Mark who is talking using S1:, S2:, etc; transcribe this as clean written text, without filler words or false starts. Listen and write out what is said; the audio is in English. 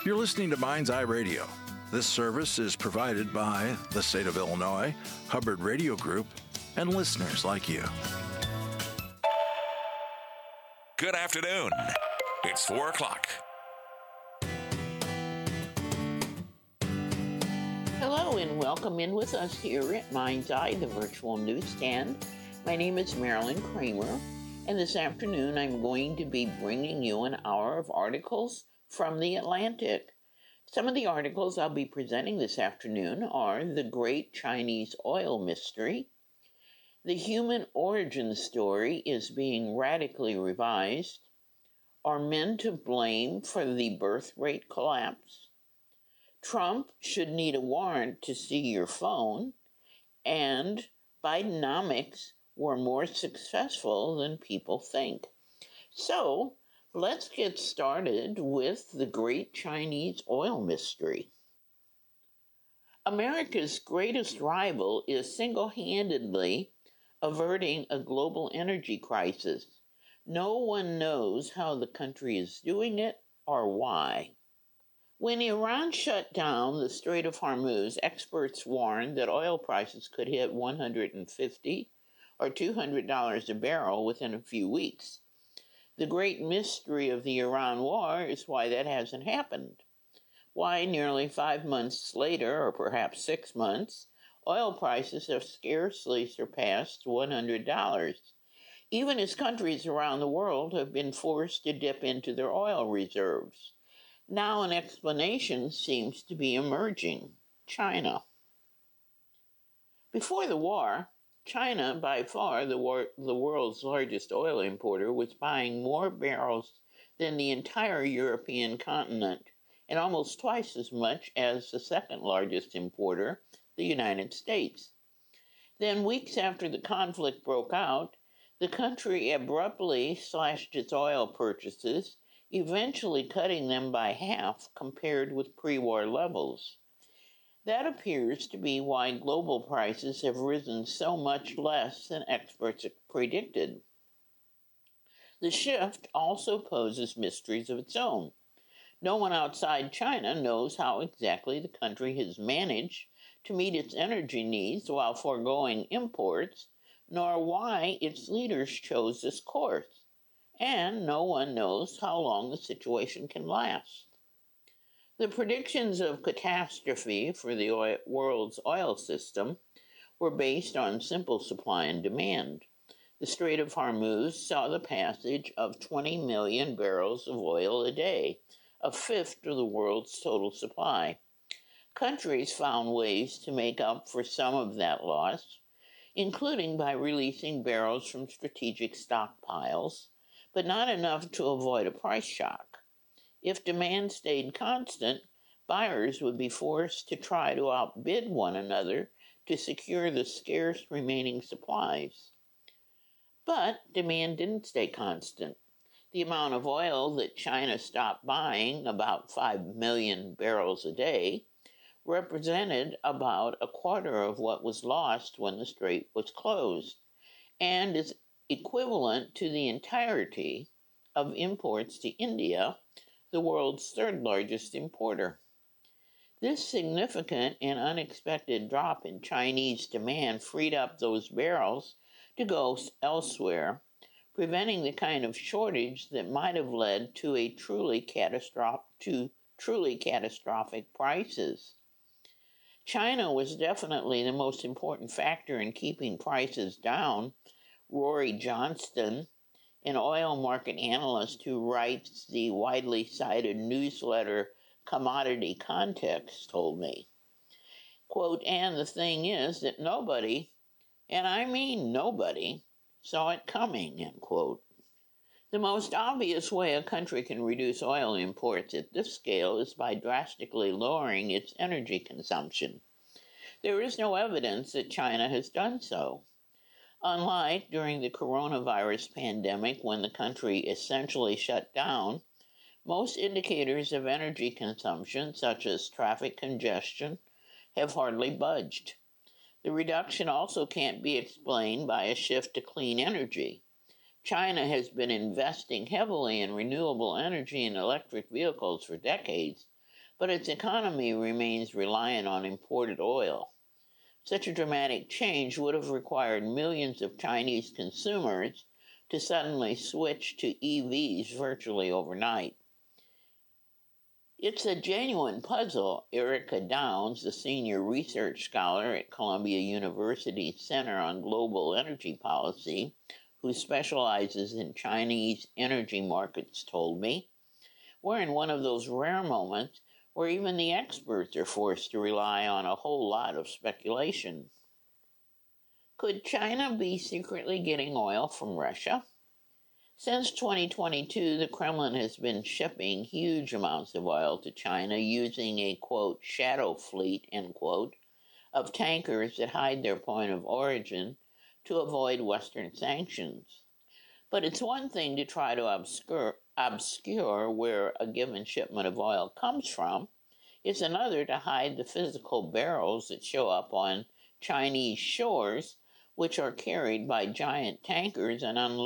S1: You're listening to Mind's Eye Radio. This service is provided by the state of Illinois, Hubbard Radio Group, and listeners like you.
S2: Good afternoon. It's 4 o'clock.
S3: Hello and welcome in with us here at Mind's Eye, the virtual newsstand. My name is Marilyn Kramer, and this afternoon I'm going to be bringing you an hour of articles from The Atlantic. Some of the articles I'll be presenting this afternoon are The Great Chinese Oil Mystery, The Human Origin Story is being radically revised, Are men to blame for the birth rate collapse? Trump should need a warrant to see your phone, and Bidenomics were more successful than people think. So, let's get started with the Great Chinese Oil Mystery. America's greatest rival is single-handedly averting a global energy crisis. No one knows how the country is doing it or why. When Iran shut down the Strait of Hormuz, experts warned that oil prices could hit $150 or $200 a barrel within a few weeks. The great mystery of the Iran war is why that hasn't happened. Why nearly 5 months later, or perhaps 6 months, oil prices have scarcely surpassed $100, even as countries around the world have been forced to dip into their oil reserves. Now an explanation seems to be emerging: China. Before the war, China, by far the world's largest oil importer, was buying more barrels than the entire European continent, and almost twice as much as the second largest importer, the United States. Then, weeks after the conflict broke out, the country abruptly slashed its oil purchases, eventually cutting them by half compared with pre-war levels. That appears to be why global prices have risen so much less than experts predicted. The shift also poses mysteries of its own. No one outside China knows how exactly the country has managed to meet its energy needs while foregoing imports, nor why its leaders chose this course. And no one knows how long the situation can last. The predictions of catastrophe for the world's oil system were based on simple supply and demand. The Strait of Hormuz saw the passage of 20 million barrels of oil a day, a fifth of the world's total supply. Countries found ways to make up for some of that loss, including by releasing barrels from strategic stockpiles, but not enough to avoid a price shock. If demand stayed constant, buyers would be forced to try to outbid one another to secure the scarce remaining supplies. But demand didn't stay constant. The amount of oil that China stopped buying, about 5 million barrels a day, represented about a quarter of what was lost when the strait was closed, and is equivalent to the entirety of imports to India, the world's third largest importer. This significant and unexpected drop in Chinese demand freed up those barrels to go elsewhere, preventing the kind of shortage that might have led to truly catastrophic prices. China was definitely the most important factor in keeping prices down. Rory Johnston, an oil market analyst who writes the widely cited newsletter Commodity Context, told me. Quote, and the thing is that nobody, and I mean nobody, saw it coming, end quote. The most obvious way a country can reduce oil imports at this scale is by drastically lowering its energy consumption. There is no evidence that China has done so. Unlike during the coronavirus pandemic, when the country essentially shut down, most indicators of energy consumption, such as traffic congestion, have hardly budged. The reduction also can't be explained by a shift to clean energy. China has been investing heavily in renewable energy and electric vehicles for decades, but its economy remains reliant on imported oil. Such a dramatic change would have required millions of Chinese consumers to suddenly switch to EVs virtually overnight. It's a genuine puzzle, Erica Downs, the senior research scholar at Columbia University's Center on Global Energy Policy, who specializes in Chinese energy markets, told me. We're in one of those rare moments where even the experts are forced to rely on a whole lot of speculation. Could China be secretly getting oil from Russia? Since 2022, the Kremlin has been shipping huge amounts of oil to China using a, quote, shadow fleet, end quote, of tankers that hide their point of origin to avoid Western sanctions. But it's one thing to try to obscure where a given shipment of oil comes from. It's another to hide the physical barrels that show up on Chinese shores, which are carried by giant tankers and unloaded